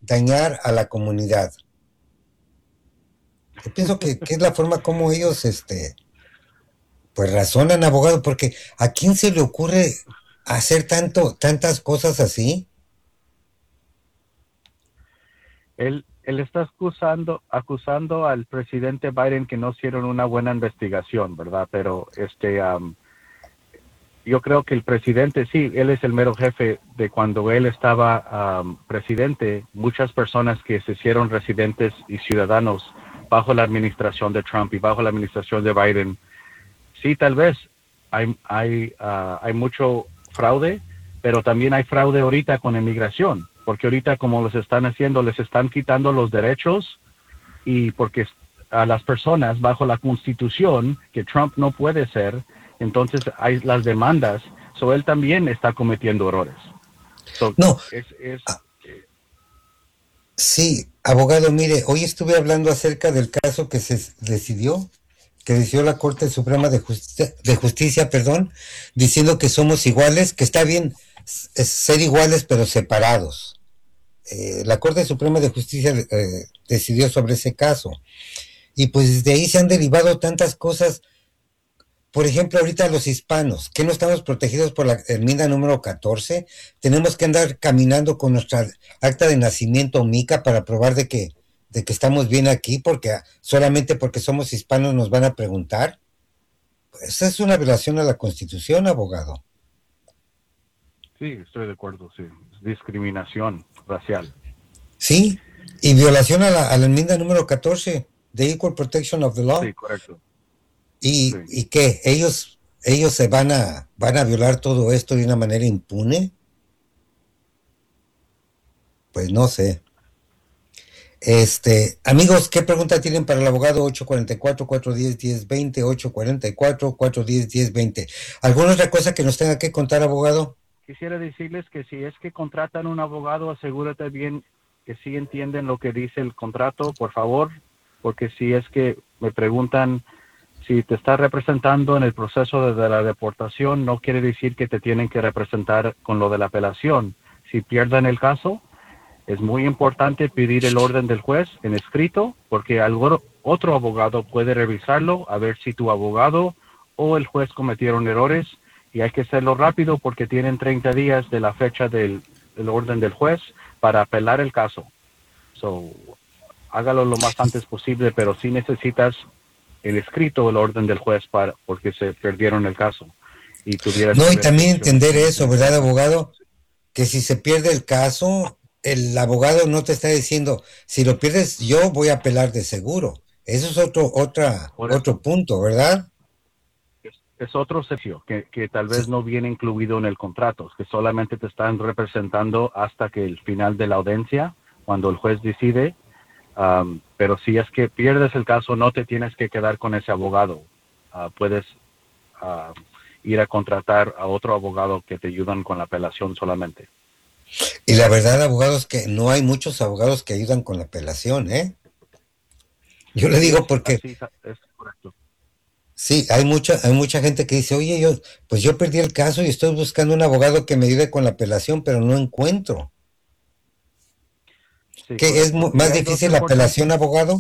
dañar a la comunidad. Yo pienso que es la forma como ellos, pues razonan, abogado, porque ¿a quién se le ocurre hacer tantas cosas así? Él está acusando al presidente Biden que no hicieron una buena investigación, ¿verdad? Pero yo creo que el presidente, sí, él es el mero jefe de cuando él estaba presidente. Muchas personas que se hicieron residentes y ciudadanos bajo la administración de Trump y bajo la administración de Biden, sí, tal vez hay mucho fraude, pero también hay fraude ahorita con inmigración, porque ahorita como los están haciendo, les están quitando los derechos y porque a las personas bajo la Constitución, que Trump no puede ser, entonces hay las demandas, so él también está cometiendo errores. So, No, es sí, abogado, mire, hoy estuve hablando acerca del caso que decidió la Corte Suprema de Justicia, perdón, diciendo que somos iguales, que está bien ser iguales pero separados. La Corte Suprema de Justicia decidió sobre ese caso. Y pues de ahí se han derivado tantas cosas. Por ejemplo, ahorita los hispanos, que no estamos protegidos por la enmienda número 14, tenemos que andar caminando con nuestra acta de nacimiento mica para probar de que estamos bien aquí, porque solamente porque somos hispanos nos van a preguntar. Esa es una violación a la Constitución, abogado. sí, estoy de acuerdo, sí, es discriminación racial. Sí, y violación a la enmienda número 14 de Equal Protection of the Law. Sí, correcto. Sí. ¿Y qué? ¿Ellos se van a violar todo esto de una manera impune? Pues no sé. Amigos, ¿qué pregunta tienen para el abogado? 844-410-1020, 844-410-1020. ¿Alguna otra cosa que nos tenga que contar, abogado? Quisiera decirles que si es que contratan un abogado, asegúrate bien que sí entienden lo que dice el contrato, por favor, porque si es que me preguntan si te está representando en el proceso de la deportación, no quiere decir que te tienen que representar con lo de la apelación. Si pierden el caso, es muy importante pedir el orden del juez en escrito, porque otro abogado puede revisarlo, a ver si tu abogado o el juez cometieron errores, y hay que hacerlo rápido porque tienen 30 días de la fecha del orden del juez para apelar el caso. So, hágalo lo más antes posible, pero sí necesitas el escrito, el orden del juez, porque se perdieron el caso y tuvieras No, que y ver qué también opciones entender tienes eso, en ese ¿verdad, caso. abogado? Que si se pierde el caso, el abogado no te está diciendo, si lo pierdes, yo voy a apelar de seguro. Eso es Por otro eso, punto, ¿verdad? es otro servicio que tal vez no viene incluido en el contrato, que solamente te están representando hasta que el final de la audiencia, cuando el juez decide. Pero si es que pierdes el caso, no te tienes que quedar con ese abogado. Puedes uh, ir a contratar a otro abogado que te ayudan con la apelación solamente. Y la verdad, abogados, que no hay muchos abogados que ayudan con la apelación, ¿eh? Yo le Así es, digo porque así es correcto. sí, hay mucha gente que dice, oye, pues yo perdí el caso y estoy buscando un abogado que me ayude con la apelación, pero no encuentro. Sí, ¿Qué es correcto. Y más hay dos difícil la apelación, importantes. abogado?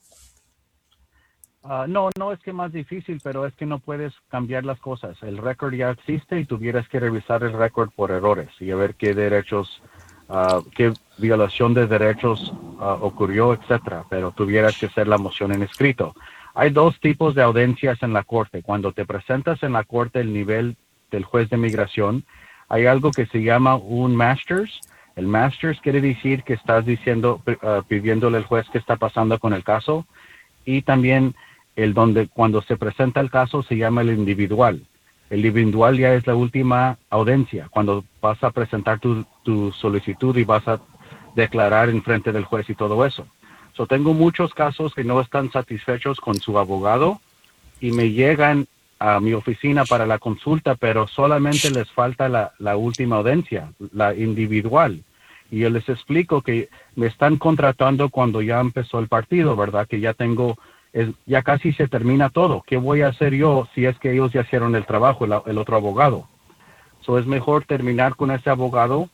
No, no es que más difícil, pero es que no puedes cambiar las cosas. El récord ya existe y tuvieras que revisar el récord por errores y a ver qué derechos, qué violación de derechos ocurrió, etcétera. Pero tuvieras que hacer la moción en escrito. Hay dos tipos de audiencias en la corte. Cuando te presentas en la corte, el nivel del juez de migración, hay algo que se llama un masters. El masters quiere decir que estás diciendo, pidiéndole al juez qué está pasando con el caso, y también el donde cuando se presenta el caso se llama el individual. El individual ya es la última audiencia, cuando vas a presentar tu solicitud y vas a declarar en frente del juez y todo eso. So, tengo muchos casos que no están satisfechos con su abogado y me llegan a mi oficina para la consulta, pero solamente les falta la última audiencia, la individual. Y yo les explico que me están contratando cuando ya empezó el partido, ¿verdad? Que ya ya casi se termina todo. ¿Qué voy a hacer yo si es que ellos ya hicieron el trabajo, el otro abogado? So es mejor terminar con ese abogado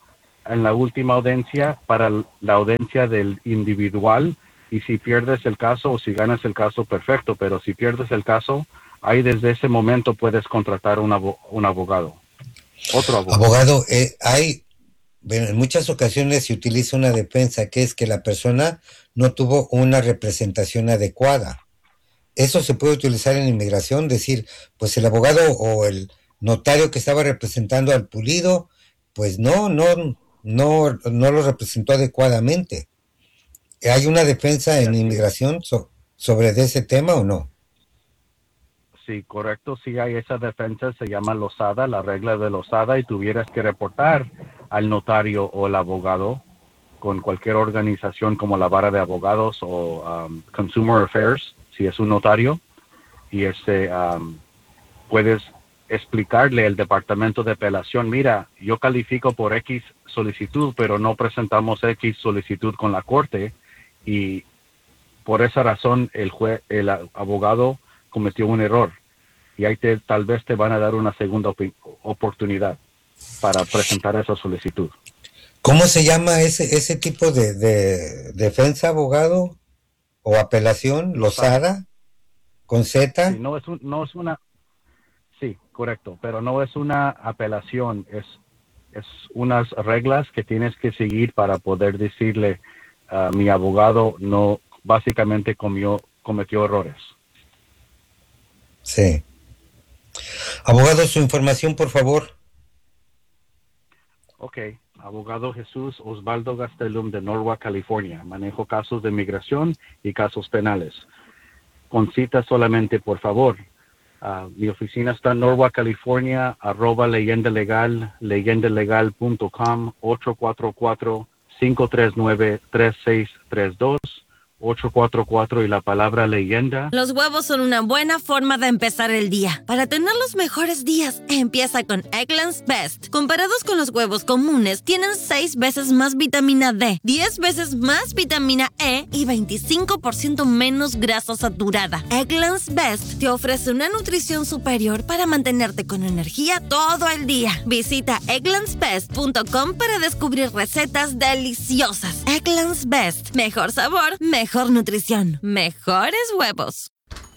en la última audiencia para la audiencia del individual, y si pierdes el caso o si ganas el caso, perfecto, pero si pierdes el caso, ahí desde ese momento puedes contratar un abogado, otro abogado. Abogado, en muchas ocasiones se utiliza una defensa que es que la persona no tuvo una representación adecuada. Eso se puede utilizar en inmigración, decir, pues el abogado o el notario que estaba representando al pulido, pues no lo representó adecuadamente. ¿Hay una defensa en inmigración sobre ese tema o no? Sí, correcto, sí hay esa defensa, se llama Lozada, la regla de Lozada, y tuvieras que reportar al notario o el abogado con cualquier organización como la Vara de Abogados o Consumer Affairs, si es un notario, y puedes explicarle al departamento de apelación, mira, yo califico por X solicitud, pero no presentamos X solicitud con la corte, y por esa razón el abogado cometió un error, y ahí tal vez te van a dar una segunda oportunidad para presentar esa solicitud. ¿Cómo se llama ese tipo de defensa, abogado? ¿O apelación? ¿Lozada? ¿Con Z? Sí, sí, correcto, pero no es una apelación, es unas reglas que tienes que seguir para poder decirle, mi abogado básicamente cometió errores. Sí. Abogado, su información, por favor. Ok, abogado Jesús Osvaldo Gastelum de Norwalk, California. Manejo casos de migración y casos penales. Con cita solamente, por favor. Mi oficina está en Norwalk, California, @leyendalegal, leyendalegal.com, 844-539-3632. 844 y la palabra leyenda. Los huevos son una buena forma de empezar el día. Para tener los mejores días, empieza con Eggland's Best. Comparados con los huevos comunes, tienen 6 veces más vitamina D, 10 veces más vitamina E y 25% menos grasa saturada. Eggland's Best te ofrece una nutrición superior para mantenerte con energía todo el día. Visita egglandsbest.com para descubrir recetas deliciosas. Eggland's Best. Mejor sabor, mejor nutrición, mejores huevos.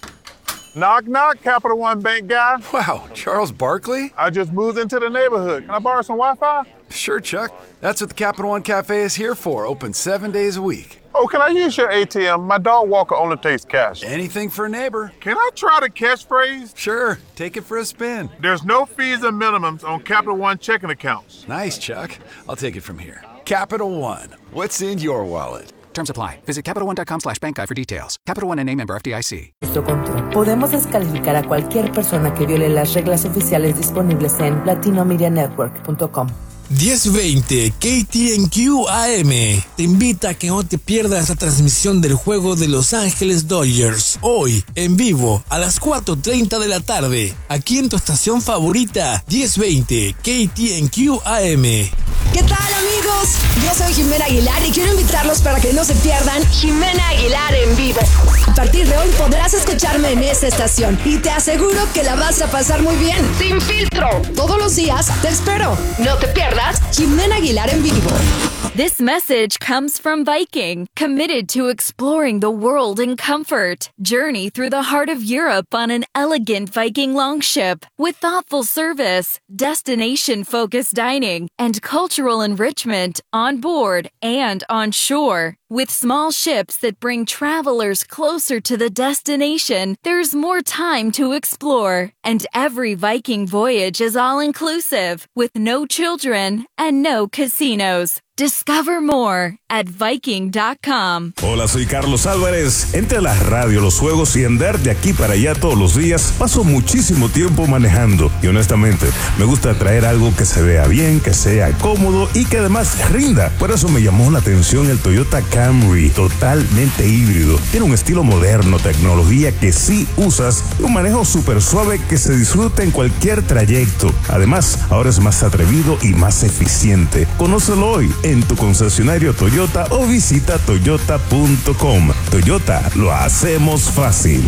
Knock, knock, Capital One Bank guy. Wow, Charles Barkley? I just moved into the neighborhood. Can I borrow some Wi-Fi? Sure, Chuck. That's what the Capital One Cafe is here for, open 7 days a week. Oh, can I use your ATM? My dog walker only takes cash. Anything for a neighbor. Can I try the catchphrase? Sure, take it for a spin. There's no fees and minimums on Capital One checking accounts. Nice, Chuck. I'll take it from here. Capital One, what's in your wallet? Terms apply. Visit CapitalOne.com/bankguide for details. Capital One and a member FDIC. Nuestro control. Podemos descalificar a cualquier persona que viole las reglas oficiales disponibles en latinoamedianetwork.com. 1020 KTNQ AM te invita a que no te pierdas la transmisión del juego de Los Ángeles Dodgers hoy en vivo a las 4:30 de la tarde aquí en tu estación favorita 1020 KTNQ AM. ¿Qué tal, amigos? Yo soy Jimena Aguilar y quiero invitarlos para que no se pierdan Jimena Aguilar en vivo. A partir de hoy podrás escucharme en esta estación y te aseguro que la vas a pasar muy bien. Sin filtro. Todos los días te espero. No te pierdas Jimena Aguilar en vivo. This message comes from Viking, committed to exploring the world in comfort. Journey through the heart of Europe on an elegant Viking longship with thoughtful service, destination-focused dining, and cultural enrichment on board and on shore. With small ships that bring travelers closer to the destination, there's more time to explore. And every Viking voyage is all-inclusive, with no children and no casinos. Discover more at Viking.com. Hola, soy Carlos Álvarez. Entre la radio, los juegos y andar de aquí para allá todos los días, paso muchísimo tiempo manejando. Y honestamente, me gusta traer algo que se vea bien, que sea cómodo y que además rinda. Por eso me llamó la atención el Toyota Camry, totalmente híbrido. Tiene un estilo moderno, tecnología que sí usas y un manejo súper suave que se disfruta en cualquier trayecto. Además, ahora es más atrevido y más eficiente. Conócelo hoy en tu concesionario Toyota o visita toyota.com. Toyota, lo hacemos fácil.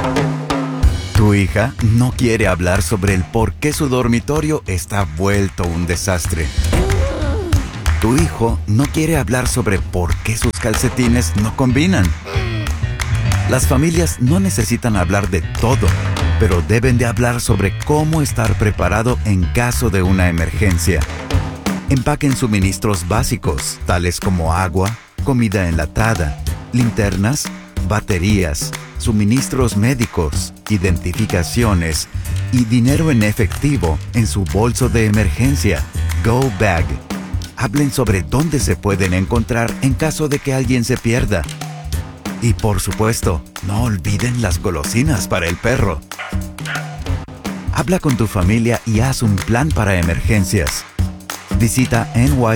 Tu hija no quiere hablar sobre el por qué su dormitorio está vuelto un desastre. Tu hijo no quiere hablar sobre por qué sus calcetines no combinan. Las familias no necesitan hablar de todo, pero deben de hablar sobre cómo estar preparado en caso de una emergencia. Empaquen suministros básicos, tales como agua, comida enlatada, linternas, baterías, suministros médicos, identificaciones y dinero en efectivo en su bolso de emergencia, Go Bag. Hablen sobre dónde se pueden encontrar en caso de que alguien se pierda. Y por supuesto, no olviden las golosinas para el perro. Habla con tu familia y haz un plan para emergencias. Visita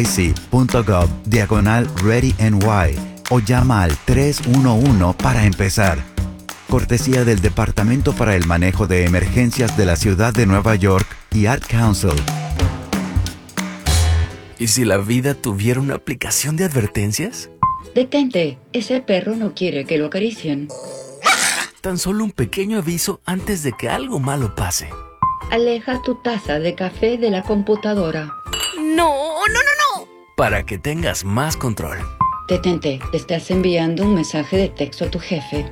nyc.gov/ReadyNY o llama al 311 para empezar. Cortesía del Departamento para el Manejo de Emergencias de la Ciudad de Nueva York y Ad Council. ¿Y si la vida tuviera una aplicación de advertencias? Detente, ese perro no quiere que lo acaricien. Tan solo un pequeño aviso antes de que algo malo pase. Aleja tu taza de café de la computadora. No. Para que tengas más control. Detente, te estás enviando un mensaje de texto a tu jefe.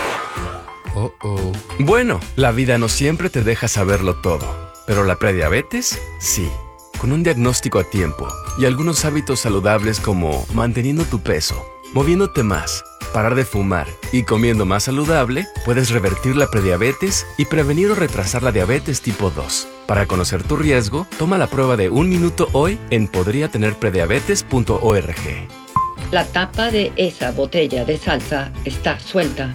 Bueno, la vida no siempre te deja saberlo todo, pero la prediabetes, sí. Con un diagnóstico a tiempo y algunos hábitos saludables como manteniendo tu peso, moviéndote más, parar de fumar y comiendo más saludable, puedes revertir la prediabetes y prevenir o retrasar la diabetes tipo 2. Para conocer tu riesgo, toma la prueba de 1 minuto hoy en podriatenerprediabetes.org. La tapa de esa botella de salsa está suelta.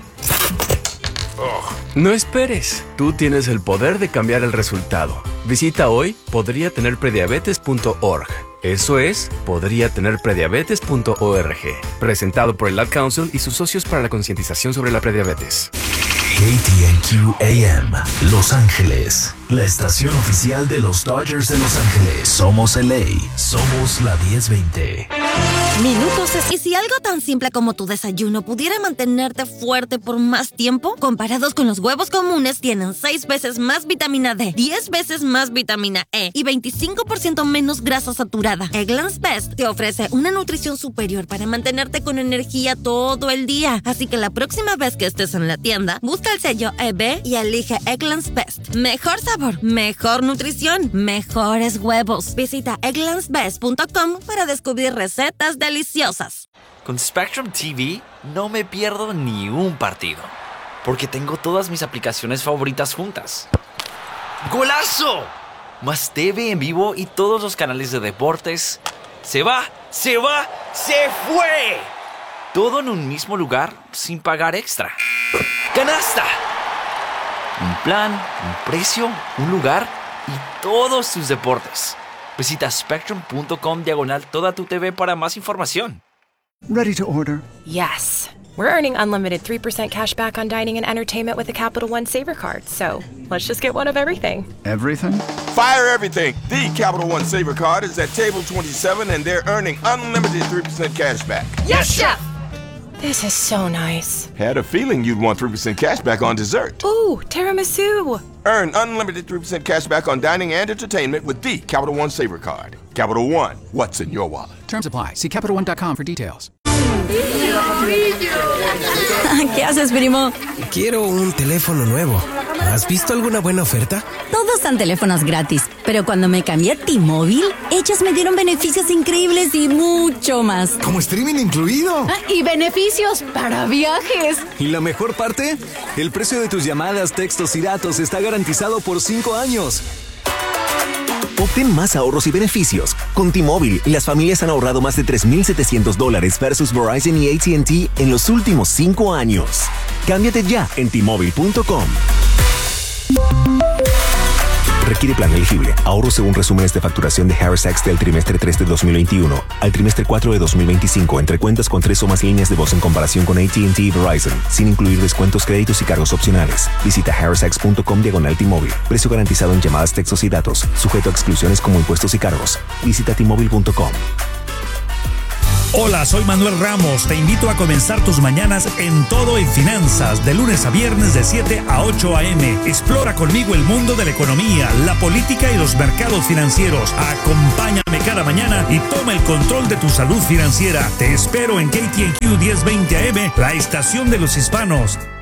No esperes, tú tienes el poder de cambiar el resultado. Visita hoy podriatenerprediabetes.org. Eso es podriatenerprediabetes.org. Presentado por el Ad Council y sus socios para la concientización sobre la prediabetes. KTNQ AM, Los Ángeles, la estación oficial de los Dodgers de Los Ángeles. Somos LA, somos la 1020. Minutos. ¿Y si algo tan simple como tu desayuno pudiera mantenerte fuerte por más tiempo? Comparados con los huevos comunes, tienen 6 veces más vitamina D, 10 veces más vitamina E y 25% menos grasa saturada. Eggland's Best te ofrece una nutrición superior para mantenerte con energía todo el día. Así que la próxima vez que estés en la tienda, busca el sello EB y elige Eggland's Best. Mejor sabor, mejor nutrición, mejores huevos. Visita egglandsbest.com para descubrir recetas deliciosas. Con Spectrum TV no me pierdo ni un partido, porque tengo todas mis aplicaciones favoritas juntas. ¡Golazo! Más TV en vivo y todos los canales de deportes. ¡Se va! ¡Se fue! Todo en un mismo lugar sin pagar extra. ¡Canasta! Un plan, un precio, un lugar y todos tus deportes. Visita spectrum.com/toda tu TV para más información. Ready to order? Yes. We're earning unlimited 3% cash back on dining and entertainment with the Capital One Saver Card. So let's just get one of everything. Everything? Fire everything. The Capital One Saver Card is at table 27 and they're earning unlimited 3% cash back. Yes, Chef! This is so nice. Had a feeling you'd want 3% cash back on dessert. Ooh, tiramisu. Earn unlimited 3% cash back on dining and entertainment with the Capital One Saver Card. Capital One, what's in your wallet? Terms apply. See CapitalOne.com for details. ¿Qué haces, primo? Quiero un teléfono nuevo. ¿Has visto alguna buena oferta? Todos dan teléfonos gratis, pero cuando me cambié a T-Mobile, ellos me dieron beneficios increíbles y mucho más. ¿Como streaming incluido? Y beneficios para viajes. ¿Y la mejor parte? El precio de tus llamadas, textos y datos está garantizado por 5 años. Obtén más ahorros y beneficios. Con T-Mobile, las familias han ahorrado más de $3,700 versus Verizon y AT&T en los últimos 5 años. Cámbiate ya en T-Mobile.com. Requiere plan elegible. Ahorro según resúmenes de facturación de Harris Tax del trimestre 3 de 2021 al trimestre 4 de 2025 entre cuentas con 3 o más líneas de voz en comparación con AT&T y Verizon, sin incluir descuentos, créditos y cargos opcionales. Visita harristax.com/T-Mobile. Precio garantizado en llamadas, textos y datos. Sujeto a exclusiones como impuestos y cargos. Visita T-Mobile.com. Hola, soy Manuel Ramos. Te invito a comenzar tus mañanas en Todo en Finanzas, de lunes a viernes de 7 a 8 a.m. Explora conmigo el mundo de la economía, la política y los mercados financieros. Acompáñame cada mañana y toma el control de tu salud financiera. Te espero en KTNQ 1020 AM, la estación de los hispanos.